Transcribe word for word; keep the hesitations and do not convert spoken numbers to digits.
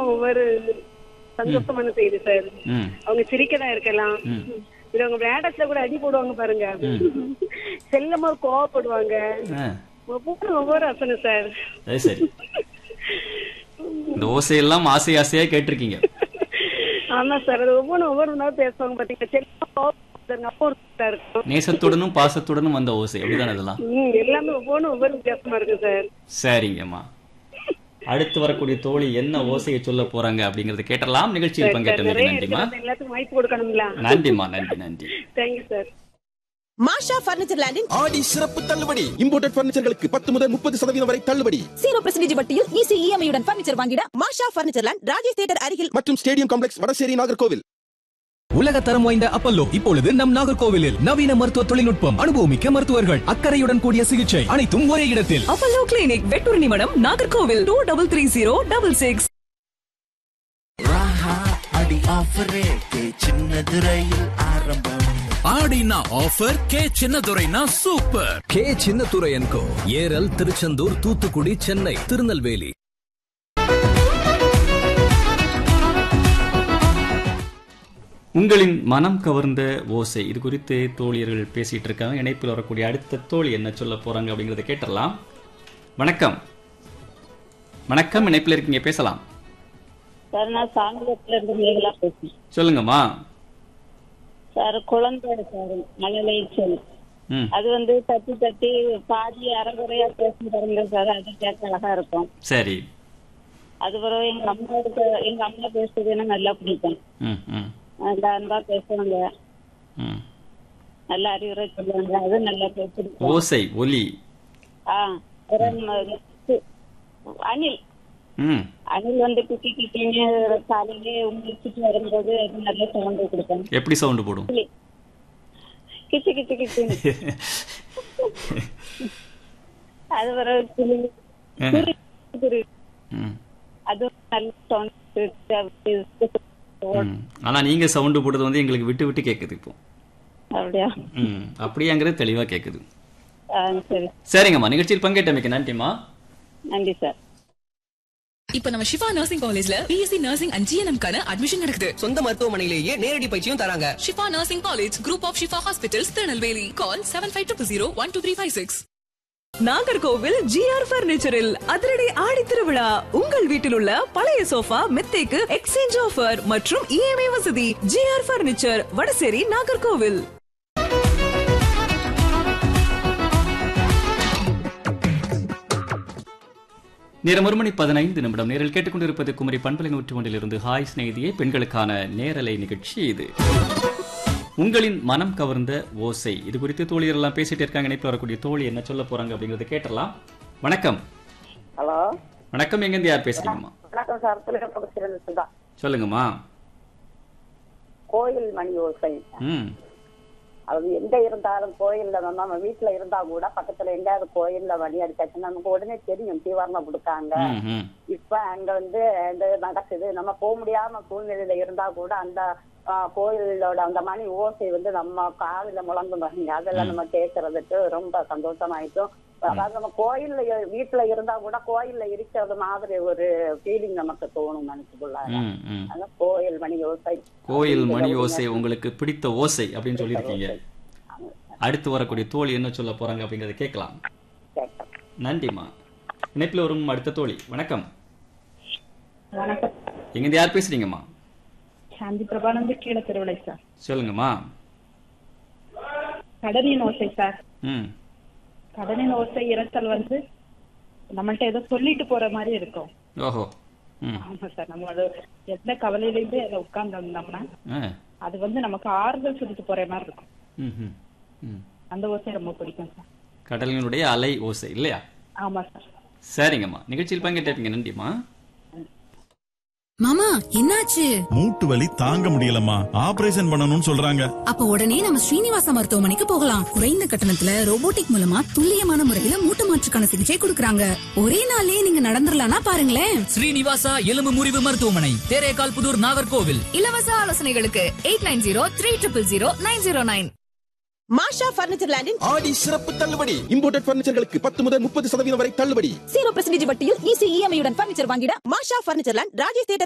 ஒவ்வொரு சந்தோஷமான செய்தி சார். அவங்க சிரிக்கதான் இருக்கலாம். இது அவங்க விளையாட்டத்துல கூட அடி போடுவாங்க பாருங்க. செல்லமா கோவப்படுவாங்க. ஒவ்வொரு ஒவ்வொரு ரசனை சார். சரி, இந்த ஓசையெல்லாம் ஆசை ஆசையா கேட்டிருக்கீங்க. ஆமா சார், அது ஒவ்வொன்றும் ஒவ்வொரு நாள் பேசுவாங்க பாத்தீங்கன்னா. செல்லமா கோவப்படுவாங்க, அப்போ ஒரு இருக்கும். நேசத்துடனும் பாசத்துடனும் வந்த ஓசை அப்படிதான் இதெல்லாம். எல்லாமே ஒவ்வொன்றும் ஒவ்வொரு வித்தியாசமா இருக்கு சார். சரிங்கம்மா, அடுத்து வரக்கூடிய தோழி என்ன ஓசையை சொல்ல போறாங்க அப்படிங்கறத கேட்டலாம். நிகழ்ச்சியில் பங்கேற்றமைக்கு நன்றிமா. எல்லாத்துக்கும் வாய்ப்பு கொடுக்கணுங்களா? நன்றிமா, நன்றி நன்றி. Thank you sir. மாஷா பர்னிச்சர் லேண்டின் ஆடி சிறப்பு தள்ளுபடி. இம்போர்ட்டட் பர்னிச்சர்களுக்கு பத்து முதல் முப்பது சதவீதம் வரை தள்ளுபடி. ஜீரோ பர்சன்டேஜ் வட்டியில் ஈஸி இஎம்ஐ உடன் பர்னிச்சர் வாங்கிட மாஷா பர்னிச்சர் லேண்ட், ராஜேஷ் தியேட்டர் அருகில் மற்றும் ஸ்டேடியம் காம்ப்ளெக்ஸ், வடசேரி, நாகர்கோவில். உலக தரம் வாய்ந்த அப்பல்லோ இப்பொழுது நம் நாகர்கோவிலில் நவீன மருத்துவ தொழில்நுட்பம், அனுபவமிக்க மருத்துவர்கள், அக்கறையுடன் கூடிய சிகிச்சை, அனைத்தும் ஒரே இடத்தில். அப்பல்லோ கிளினிக், வெட்டூர் நிமிடம், Nagercoil. Two double three zero double six. அடி ஆஃபர் கே சின்னதுரையில் ஆரம்பம். ஆடினா offer K சின்னதுரைனா super. K சின்னதுரையன்கோ, Eral, Tiruchendur, Thoothukudi, Chennai, Tirunelveli. உங்களின் மனம் கவர்ந்த ஓசை, இது குறித்து தோழியர்கள் பேசிட்டு இருக்காங்க. இணைப்பில் வரக்கூடிய அடுத்த தோழி என்ன சொல்ல போறாங்க அப்படிங்கறத கேட்டலாம். வணக்கம். வணக்கம், இணைப்பில் இருக்கீங்க, பேசலாம். சார், நான் சாங்கத்துல இருந்து மேகலா பேசுறேன். சொல்லுங்கம்மா. சார், குழந்தை சார் மழலை சொல், அது வந்து தட்டி தட்டி பாதி அறகுறையா பேசும் பாருங்க சார், அது கேட்க அழகா இருக்கும். சரி. அது பிறகு எங்க அம்மாவுக்கு எங்க அம்மா பேசுறதுன்னா நல்லா பிடிக்கும். நல்லா அன்பா பேசுவாங்க, நல்லா அறிவுரை சொல்லுவாங்க, அது நல்லா பேசுறோம். ஓசை ஒலி. ஆஹ் அணில் அணில் வந்து குக்கி குக்கின்னு காலையிலே முடிச்சுட்டு வரும்போது அது நல்ல சவுண்ட் கொடுக்கும். எப்படி சவுண்ட் போடும்? கிச்சு கிச்சு கிச்சுன்னு. அது வர அது நல்ல சவுண்ட். ஆனா நீங்க சவுண்ட் போடுறது வந்து எங்களுக்கு விட்டு விட்டு கேக்குது இப்போ. அப்படியா? அப்படியாங்கிறது தெளிவா கேக்குது. சரி, சரிங்கம்மா, நிகழ்ச்சியில் பங்கேற்றமைக்கு நன்றிமா. நன்றி சார். இப்ப நம்ம ஷிஃபா நர்சிங் காலேஜ்ல பிஎஸ்சி நர்சிங் அண்ட் ஜிஎன்எம் கான அட்மிஷன் நடக்குது. சொந்த மருத்துவமனையிலேயே நேரடி பயிற்சியும் தராங்க. Shifa nursing college, group of Shifa hospitals, Tirunelveli. Call seven five two zero one two three five six. Nagercoil GR பர்னிச்சரில் அதிரடி ஆடி திருவிழா. உங்கள் வீட்டில் உள்ள பழைய சோஃபா மெத்தைக்கு எக்ஸ்சேஞ்ச் ஆஃபர் மற்றும் இஎம்ஐ வசதி. GR furniture, Vadasery, Nagercoil. நேரம் ஒரு மணி பதினைந்து நிமிடம். நேரில் கேட்டுக்கொண்டிருப்பது குமரி பண்பலை நூற்றி ஒன்றிலிருந்து ஹாய் ஸ்நேகிதியே பெண்களுக்கான நேரலை நிகழ்ச்சி. இது உங்களின் மனம் கவர்ந்த ஓசை. இது குறித்து தோழியர் எல்லாம் பேசிட்டு இருக்காங்க. இணைப்பில் வரக்கூடிய தோழி என்ன சொல்ல போறாங்க அப்படிங்கறத கேட்டலாம். வணக்கம். ஹலோ. வணக்கம், எங்க இருந்து யார் பேசுறீங்கம்மா? வணக்கம் சார், சொல்லுங்கம்மா. கோயில் மணி ஓசை. ம் அது எங்க இருந்தாலும் கோயில்ல நம்ம வீட்டுல இருந்தா கூட பக்கத்துல எங்கேயாவது கோயில்ல மணி அடிச்சாச்சுன்னா நமக்கு உடனே தெரியும், தீவாரணம் கொடுக்காங்க. இப்ப அங்க வந்து நடக்குது, நம்ம போக முடியாம சூழ்நிலையில இருந்தா கூட அந்த கோயிலோட அந்த மணி ஓசை வந்து நம்ம காதுல முழங்கும் பாருங்க, அதெல்லாம் நம்ம கேட்கறதுக்கு ரொம்ப சந்தோஷமாயிட்டோம். அதாவது நம்ம கோயில்ல வீட்டுல இருந்தா கூட கோயில்ல இருக்கிறது மாதிரி ஒரு ஃபீலிங் நமக்கு தோணும் மனசுக்குள்ள. அதான் கோயில் மணி ஓசை. கோயில் மணி ஓசை உங்களுக்கு பிடித்த ஓசை அப்படின்னு சொல்லியிருக்கீங்க. அடுத்து வரக்கூடிய தோழி என்ன சொல்ல போறாங்க அப்படிங்கறத கேட்கலாம். நன்றிமா. இணைப்பில் வரும் அடுத்த தோழி. வணக்கம். வணக்கம். எங்க யார் பேசுறீங்கம்மா? சாந்தி பிரபானந்த், கீழ திருவிழை சார். சொல்லுங்கம்மா. கடலின் ஓசை சார். ம் கடலின் ஓசை இறைச்சல் வந்து நம்மள்ட்ட ஏதோ சொல்லிட்டு போற மாதிரி இருக்கும். ஓஹோ. ஆமா சார், நம்ம அது எந்த கவலையிலேருந்து அதை உட்கார்ந்து வந்தோம்னா அது வந்து நமக்கு ஆறுதல் சொல்லிட்டு போற மாதிரி இருக்கும். அந்த ஓசை ரொம்ப பிடிக்கும் சார். கடலினுடைய அலை ஓசை இல்லையா? ஆமா சார். சரிங்கம்மா, நிகழ்ச்சியில் பங்கேற்றீங்க, நன்றிமா. மாமா, என்னாச்சு? மூட்டு வலி தாங்க முடியலம்மா, ஆபரேஷன் பண்ணணும்னு சொல்றாங்க. அப்ப உடனே நம்ம ஸ்ரீனிவாசா மருத்துவமனைக்கு போகலாம். குறைந்த கட்டணத்துல ரோபோட்டிக் மூலமா துல்லியமான முறையில மூட்டு மாற்றுக்கான சிகிச்சை கொடுக்கறாங்க. ஒரே நாள்லயே நீங்க நடந்துடலாம்னா பாருங்களேன். ஸ்ரீனிவாசா எலும்பு முறிவு மருத்துவமனை, தேரேகால் புதூர், நாகர்கோவில். இலவச ஆலோசனைகளுக்கு eight nine zero three triple zero nine zero nine. மாஷா பர்னிச்சர் லேண்டின் ஆடி சிறப்பு தள்ளுபடி. இம்போர்ட்டட் பர்னிச்சர்களுக்கு பத்து முதல் முப்பது சதவீதம் வரை தள்ளுபடி. ஜீரோ பர்சன்டேஜ் வட்டியில் ஈஸி இஎம்ஐ உடன் பர்னிச்சர் வாங்கிட மாஷா பர்னிச்சர் லேண்ட், ராஜேஷ் தியேட்டர்